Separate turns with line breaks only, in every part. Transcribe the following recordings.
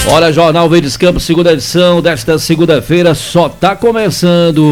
Olha, Jornal Verdes Campos, segunda edição desta segunda-feira, só tá começando.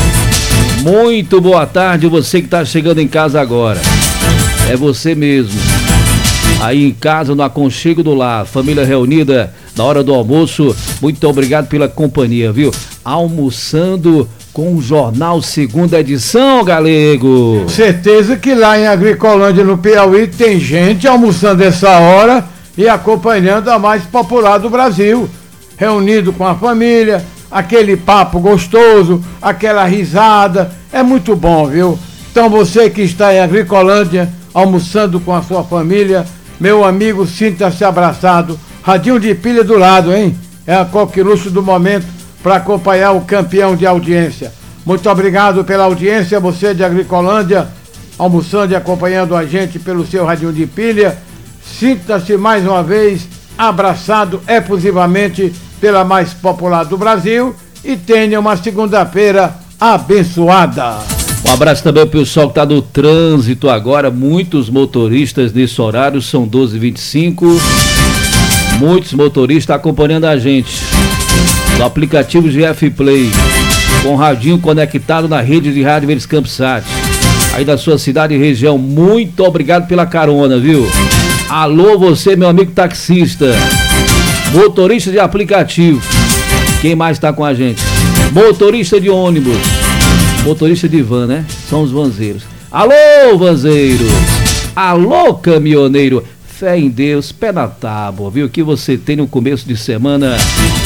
Muito boa tarde, você que tá chegando em casa agora. É você mesmo. Aí em casa, no aconchego do lar, família reunida na hora do almoço. Muito obrigado pela companhia, viu? Almoçando com o Jornal Segunda Edição, galego.
Certeza que lá em Agricolândia, no Piauí, tem gente almoçando essa hora e acompanhando a mais popular do Brasil. Reunido com a família, aquele papo gostoso, aquela risada. É muito bom, viu? Então você que está em Agricolândia, almoçando com a sua família, meu amigo, sinta-se abraçado. Radinho de pilha do lado, hein? É a coqueluche do momento para acompanhar o campeão de audiência. Muito obrigado pela audiência, você de Agricolândia, almoçando e acompanhando a gente pelo seu radinho de pilha. Sinta-se mais uma vez abraçado efusivamente pela mais popular do Brasil e tenha uma segunda-feira abençoada.
Um abraço também pro pessoal que está no trânsito agora, muitos motoristas nesse horário, são 12h25, muitos motoristas acompanhando a gente no aplicativo GF Play, com o radinho conectado na rede de rádio Verdes Campos Sat, aí da sua cidade e região. Muito obrigado pela carona, viu? Alô você, meu amigo taxista, motorista de aplicativo, quem mais está com a gente? Motorista de ônibus, motorista de van, né? São os vanzeiros. Alô, vanzeiro! Alô, caminhoneiro! Fé em Deus, pé na tábua, viu? Que você tem um começo de semana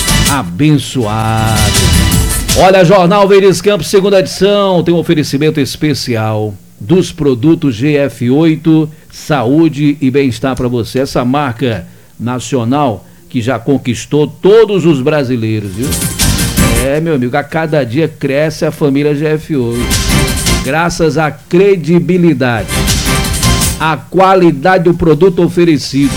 abençoado. Olha, Jornal Verdes Campos, segunda edição, tem um oferecimento especial dos produtos GF8, saúde e bem-estar para você. Essa marca nacional que já conquistou todos os brasileiros, viu? É, meu amigo, a cada dia cresce a família GF8, graças à credibilidade, à qualidade do produto oferecido,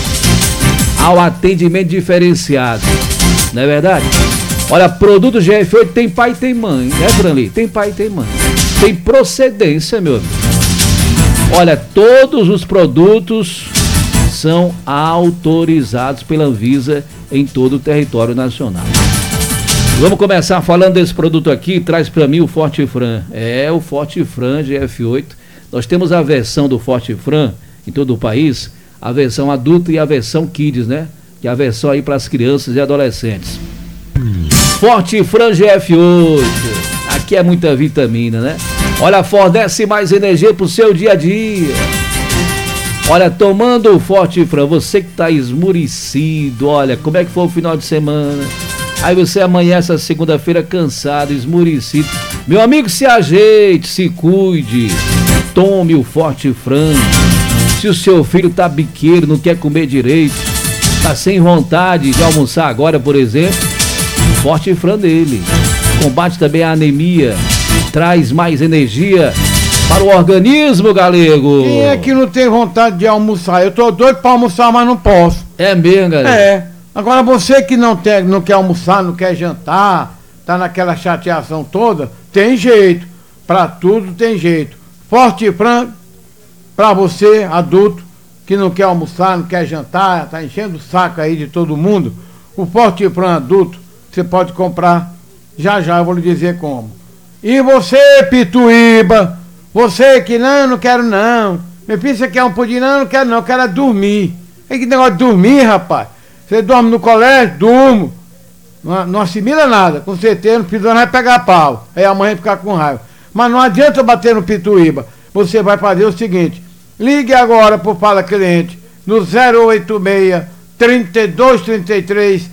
ao atendimento diferenciado, não é verdade? Olha, produto GF8 tem pai e tem mãe, né, Franli? Tem pai e tem mãe, tem procedência, meu amigo. Olha, todos os produtos são autorizados pela Anvisa em todo o território nacional. Vamos começar falando desse produto aqui. Traz para mim o Fortifran. É o Fortifran GF8. Nós temos a versão do Fortifran em todo o país, a versão adulta e a versão Kids, né? Que é a versão aí para as crianças e adolescentes. Fortifran GF8. Aqui é muita vitamina, né? Olha, fornece mais energia pro seu dia a dia. Olha, tomando o Fortifran, você que tá esmurecido, olha, como é que foi o final de semana? Aí você amanhece a segunda-feira cansado, esmurecido. Meu amigo, se ajeite, se cuide. Tome o Fortifran. Se o seu filho tá biqueiro, não quer comer direito, tá sem vontade de almoçar agora, por exemplo, o Fortifran dele. Combate também a anemia, traz mais energia para o organismo, galego.
Quem é que não tem vontade de almoçar? Eu tô doido para almoçar, mas não posso.
É mesmo, galego?
É. Agora você que não quer almoçar, não quer jantar, tá naquela chateação toda, tem jeito. Para tudo tem jeito. Fortifran, para você, adulto, que não quer almoçar, não quer jantar, tá enchendo o saco aí de todo mundo, o Fortifran adulto, você pode comprar, já eu vou lhe dizer como. E você, Pituíba, você que não quero não, meu filho, você quer um pudim? Não quero não, eu quero é dormir. É que negócio de dormir, rapaz. Você dorme no colégio? Durmo. Não assimila nada. Com certeza o filho vai pegar pau. Aí a mãe ficar com raiva. Mas não adianta bater no Pituíba. Você vai fazer o seguinte. Ligue agora pro Fala Cliente no 086 3233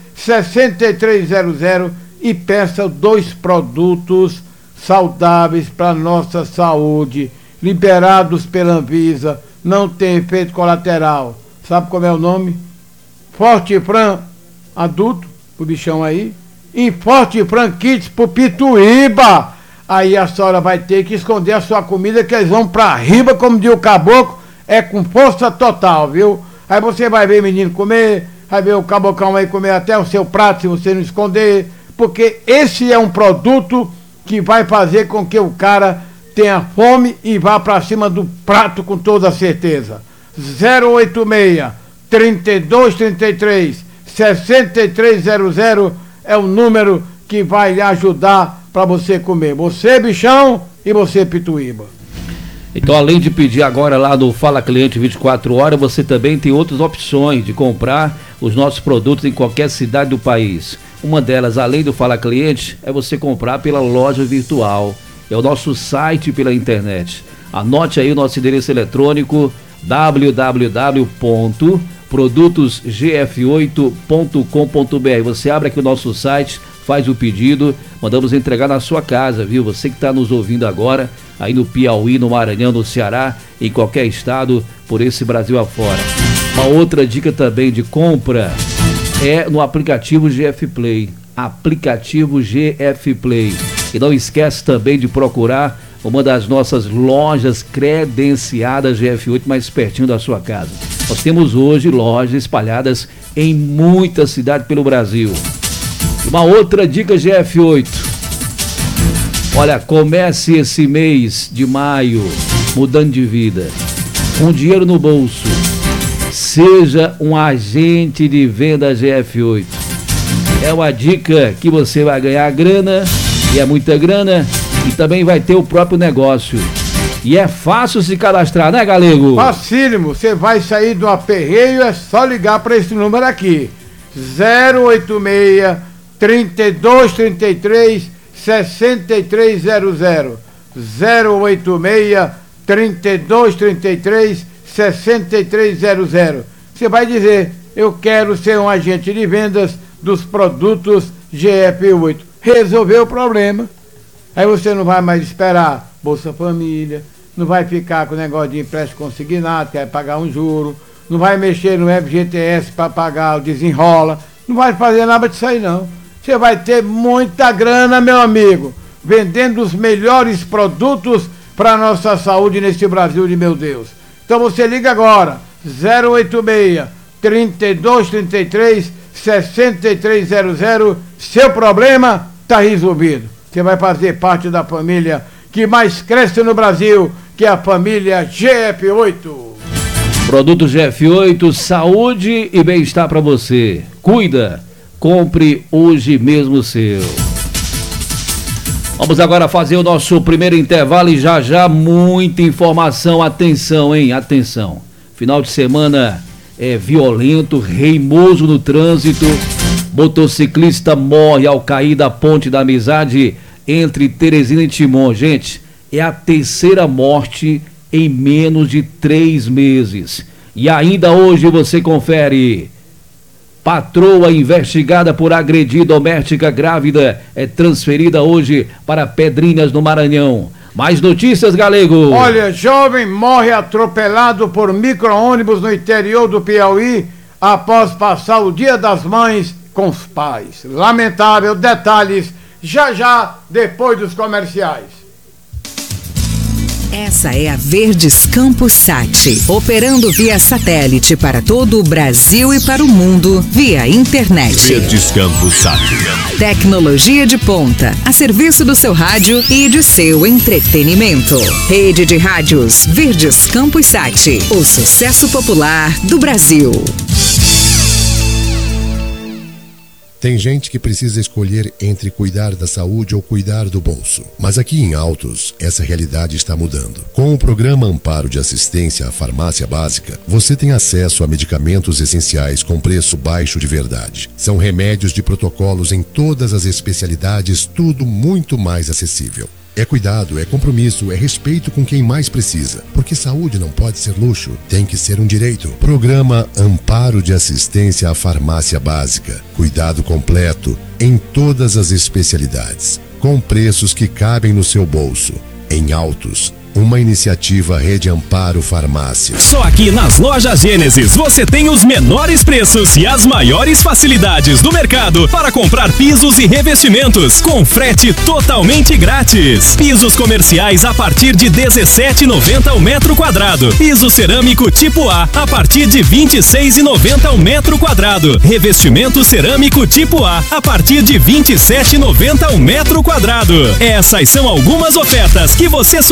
6300 e peça 2 produtos saudáveis para nossa saúde, liberados pela Anvisa, não tem efeito colateral. Sabe como é o nome? Fortifran adulto, pro bichão aí, e Fortifran Kids pro Pituíba. Aí a senhora vai ter que esconder a sua comida, que eles vão pra riba, como diz o caboclo, é com força total, viu? Aí você vai ver menino comer, vai ver o cabocão aí comer até o seu prato, se você não esconder, porque esse é um produto que vai fazer com que o cara tenha fome e vá pra cima do prato com toda certeza. 086 3233 6300 é o número que vai lhe ajudar para você comer. Você, bichão, e você, Pituíba.
Então, além de pedir agora lá no Fala Cliente 24 horas, você também tem outras opções de comprar os nossos produtos em qualquer cidade do país. Uma delas, além do Fala Cliente, é você comprar pela loja virtual. É o nosso site pela internet. Anote aí o nosso endereço eletrônico www.produtosgf8.com.br. Você abre aqui o nosso site, faz o pedido, mandamos entregar na sua casa, viu? Você que está nos ouvindo agora, aí no Piauí, no Maranhão, no Ceará, em qualquer estado, por esse Brasil afora. Uma outra dica também de compra é no aplicativo GF Play. Aplicativo GF Play. E não esquece também de procurar uma das nossas lojas credenciadas GF8 mais pertinho da sua casa. Nós temos hoje lojas espalhadas em muitas cidades pelo Brasil. Uma outra dica GF8. Olha, comece esse mês de maio mudando de vida, com dinheiro no bolso. Seja um agente de venda GF8. É uma dica que você vai ganhar grana, e é muita grana, e também vai ter o próprio negócio. E é fácil se cadastrar, né, Galego?
Facílimo, você vai sair do aperreio, é só ligar para esse número aqui. 086 3233 6300. 086 3233 6300. Você vai dizer: eu quero ser um agente de vendas dos produtos GF8. Resolveu o problema. Aí você não vai mais esperar Bolsa Família, não vai ficar com o negócio de empréstimo consignado, que é pagar um juro, não vai mexer no FGTS para pagar o desenrola, não vai fazer nada disso aí não. Você vai ter muita grana, meu amigo, vendendo os melhores produtos para a nossa saúde nesse Brasil de meu Deus. Então você liga agora, 086 3233 6300, seu problema está resolvido. Você vai fazer parte da família que mais cresce no Brasil, que é a família GF8.
Produto GF8, saúde e bem-estar para você. Cuida, compre hoje mesmo o seu. Vamos agora fazer o nosso primeiro intervalo e já muita informação. Atenção, hein? Atenção. Final de semana é violento, reimoso no trânsito. Motociclista morre ao cair da ponte da amizade entre Teresina e Timon. Gente, é a terceira morte em menos de 3 meses. E ainda hoje você confere. Patroa investigada por agredir doméstica grávida é transferida hoje para Pedrinhas, no Maranhão. Mais notícias, Galego.
Olha, jovem morre atropelado por micro-ônibus no interior do Piauí após passar o Dia das Mães com os pais. Lamentável. Detalhes já depois dos comerciais.
Essa é a Verdes Campos Sat, operando via satélite para todo o Brasil e para o mundo via internet.
Verdes Campos Sat.
Tecnologia de ponta, a serviço do seu rádio e de seu entretenimento. Rede de rádios Verdes Campos Sat, o sucesso popular do Brasil.
Tem gente que precisa escolher entre cuidar da saúde ou cuidar do bolso. Mas aqui em Altos, essa realidade está mudando. Com o programa Amparo de Assistência à Farmácia Básica, você tem acesso a medicamentos essenciais com preço baixo de verdade. São remédios de protocolos em todas as especialidades, tudo muito mais acessível. É cuidado, é compromisso, é respeito com quem mais precisa. Porque saúde não pode ser luxo, tem que ser um direito. Programa Amparo de Assistência à Farmácia Básica. Cuidado completo em todas as especialidades. Com preços que cabem no seu bolso. Em Altos. Uma iniciativa Rede Amparo Farmácia.
Só aqui nas lojas Gênesis você tem os menores preços e as maiores facilidades do mercado para comprar pisos e revestimentos com frete totalmente grátis. Pisos comerciais a partir de R$ 17,90 o metro quadrado. Piso cerâmico tipo A partir de R$ 26,90 o metro quadrado. Revestimento cerâmico tipo A partir de R$ 27,90 o metro quadrado. Essas são algumas ofertas que você só encontra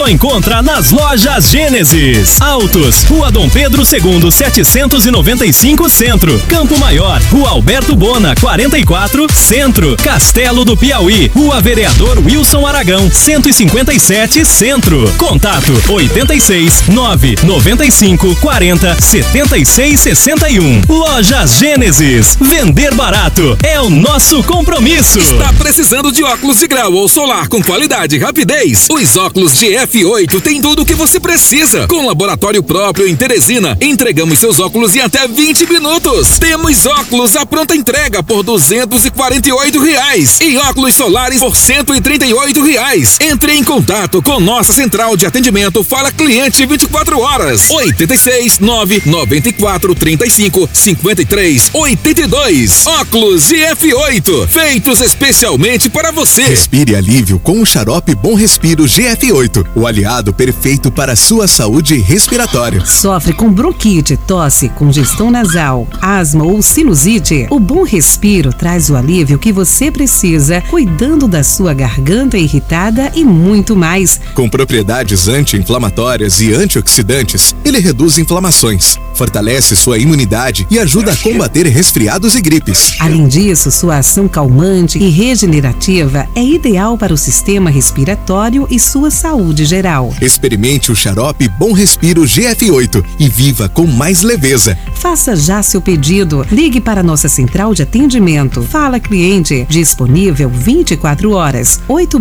encontra nas lojas Gênesis. Autos, Rua Dom Pedro II, 795 Centro. Campo Maior, Rua Alberto Bona, 44 Centro. Castelo do Piauí, Rua Vereador Wilson Aragão, 157 Centro. Contato 86 995 40 76 61. Lojas Gênesis. Vender barato é o nosso compromisso.
Está precisando de óculos de grau ou solar com qualidade e rapidez? Os óculos GF8 tem tudo o que você precisa. Com laboratório próprio em Teresina, entregamos seus óculos em até 20 minutos. Temos óculos à pronta entrega por R$248 e óculos solares por R$138. Entre em contato com nossa central de atendimento Fala Cliente 24 horas. 86 994 35 53 82. Óculos GF8, feitos especialmente para você.
Respire alívio com o xarope Bom Respiro GF8, o aliado perfeito para a sua saúde respiratória.
Sofre com bronquite, tosse, congestão nasal, asma ou sinusite? O Bom Respiro traz o alívio que você precisa, cuidando da sua garganta irritada e muito mais.
Com propriedades anti-inflamatórias e antioxidantes, ele reduz inflamações, fortalece sua imunidade e ajuda a combater resfriados e gripes.
Além disso, sua ação calmante e regenerativa é ideal para o sistema respiratório e sua saúde geral.
Experimente o xarope Bom Respiro GF8 e viva com mais leveza.
Faça já seu pedido. Ligue para nossa central de atendimento. Fala Cliente, disponível 24 horas.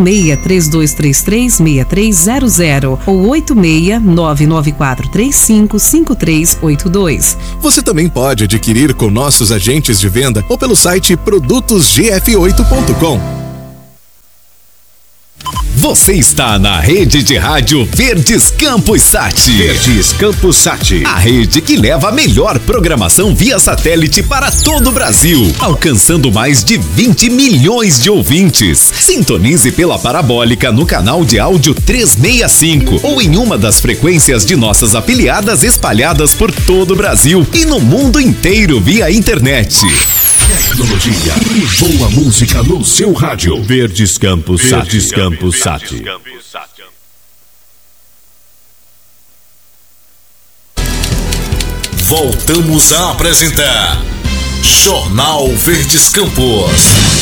86-3233-6300 ou 86-99435-5382.
Você também pode adquirir com nossos agentes de venda ou pelo site produtosgf8.com.
Você está na rede de rádio Verdes Campos Sat.
Verdes Campos Sat.
A rede que leva a melhor programação via satélite para todo o Brasil, alcançando mais de 20 milhões de ouvintes. Sintonize pela parabólica no canal de áudio 365 ou em uma das frequências de nossas afiliadas espalhadas por todo o Brasil e no mundo inteiro via internet.
Tecnologia e boa música no seu rádio. Verdes Campos Sat. Verdes Campos Sat. Voltamos a apresentar Jornal Verdes Campos.